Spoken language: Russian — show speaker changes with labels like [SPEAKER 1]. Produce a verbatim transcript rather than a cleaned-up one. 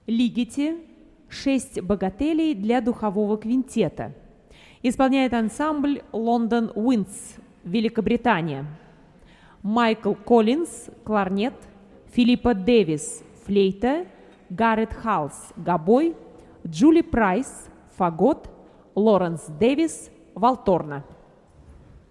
[SPEAKER 1] Лигeti «Шесть богателей» для духового квинтета. Исполняет ансамбль London Winds, Великобритания. Майкл Коллинз – кларнет, Филиппа Дэвис – флейта, Гаррет Халс – гобой, Джули Прайс – фагот, Лоренс Дэвис – валторна.